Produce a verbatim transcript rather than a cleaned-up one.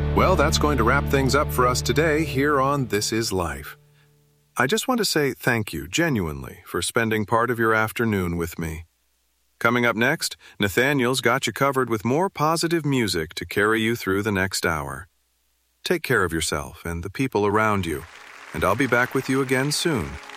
Well, that's going to wrap things up for us today here on This Is Life. I just want to say thank you, genuinely, for spending part of your afternoon with me. Coming up next, Nathaniel's got you covered with more positive music to carry you through the next hour. Take care of yourself and the people around you, and I'll be back with you again soon.